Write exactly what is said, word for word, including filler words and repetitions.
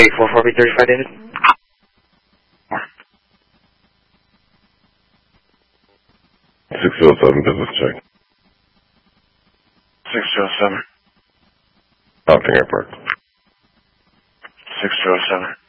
eight four four B thirty-five, David. six oh seven, business check. six oh seven. Opting airport. six oh seven.